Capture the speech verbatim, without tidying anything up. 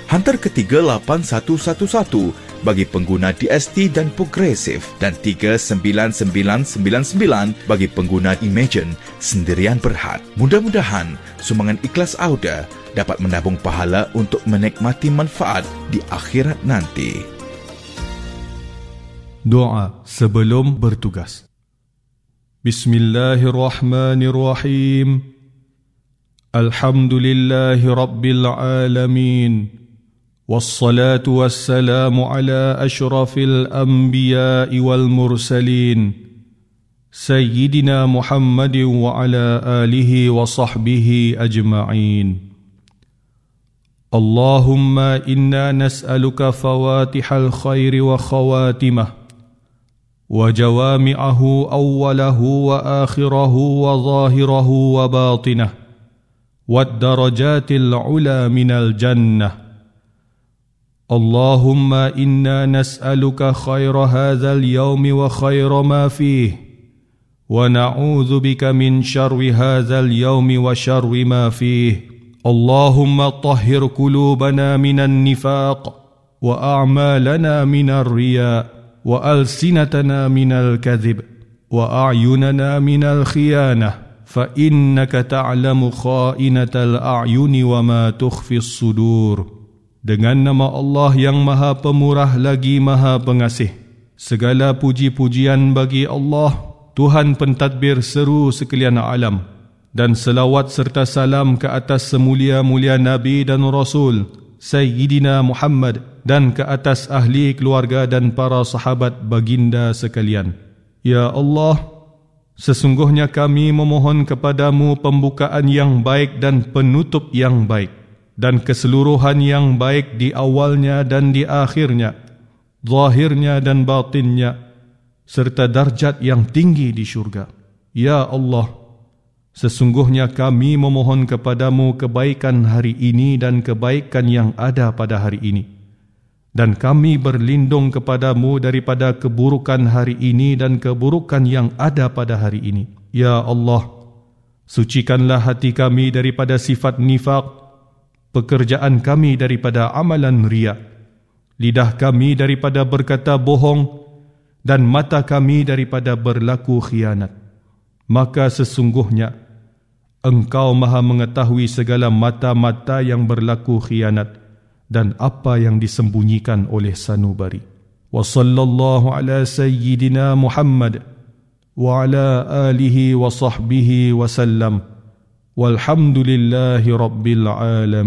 Hantar ke tiga lapan satu satu satu bagi pengguna D S T dan Progressive dan tiga sembilan sembilan sembilan sembilan bagi pengguna Imagine Sendirian Berhad. Mudah-mudahan sumbangan ikhlas Auda dapat menabung pahala untuk menikmati manfaat di akhirat nanti. Doa sebelum bertugas. Bismillahirrahmanirrahim. Alhamdulillahi Rabbil Alamin. Wassalatu wassalamu ala ashrafil anbiya'i wal mursalin. Sayyidina Muhammadin wa ala alihi wa sahbihi ajma'in. Allahumma inna nas'aluka fawatihal khairi wa khawatimah. وجوامعه أوله وآخره وظاهره وباطنه والدرجات العلى من الجنة. اللهم إنا نسألك خير هذا اليوم وخير ما فيه ونعوذ بك من شر هذا اليوم وشر ما فيه. اللهم طهر قلوبنا من النفاق وأعمالنا من الرياء وألسنتنا من الكذب وأعيننا من الخيانة فإنك تعلم خائنة الأعين وما تخفي الصدور. Dengan nama Allah yang Maha Pemurah lagi Maha Pengasih. Segala puji-pujian bagi Allah, Tuhan pentadbir seru sekalian alam, dan selawat serta salam ke atas semulia-mulia Nabi dan Rasul Sayyidina Muhammad dan ke atas ahli keluarga dan para sahabat baginda sekalian. Ya Allah, sesungguhnya kami memohon kepadamu pembukaan yang baik dan penutup yang baik, dan keseluruhan yang baik di awalnya dan di akhirnya, zahirnya dan batinnya, serta darjat yang tinggi di syurga. Ya Allah, sesungguhnya kami memohon kepadamu kebaikan hari ini dan kebaikan yang ada pada hari ini. Dan kami berlindung kepadamu daripada keburukan hari ini dan keburukan yang ada pada hari ini. Ya Allah, sucikanlah hati kami daripada sifat nifaq, pekerjaan kami daripada amalan riya, lidah kami daripada berkata bohong, dan mata kami daripada berlaku khianat. Maka sesungguhnya Engkau Maha mengetahui segala mata-mata yang berlaku khianat dan apa yang disembunyikan oleh sanubari. Wa sallallahu ala sayyidina Muhammad wa ala alihi wa sahbihi wa sallam. Walhamdulillahi rabbil alamin.